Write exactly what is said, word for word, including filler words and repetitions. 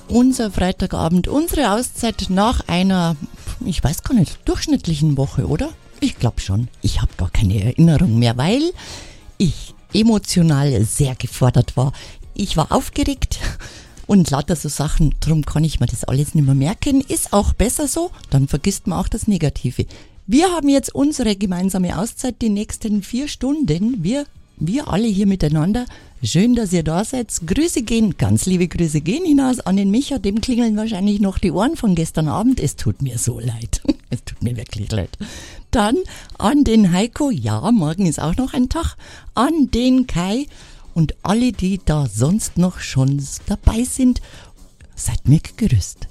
unser Freitagabend, unsere Auszeit nach einer, ich weiß gar nicht, durchschnittlichen Woche, oder? Ich glaube schon. Ich habe gar keine Erinnerung mehr, weil ich emotional sehr gefordert war. Ich war aufgeregt und lauter so Sachen, drum kann ich mir das alles nicht mehr merken. Ist auch besser so, dann vergisst man auch das Negative. Wir haben jetzt unsere gemeinsame Auszeit, die nächsten vier Stunden. Wir, wir alle hier miteinander. Schön, dass ihr da seid. Grüße gehen, ganz liebe Grüße gehen hinaus an den Micha. Dem klingeln wahrscheinlich noch die Ohren von gestern Abend. Es tut mir so leid. Es tut mir wirklich leid. Dann an den Heiko. Ja, morgen ist auch noch ein Tag. An den Kai und alle, die da sonst noch schon dabei sind. Seid mir gegrüßt.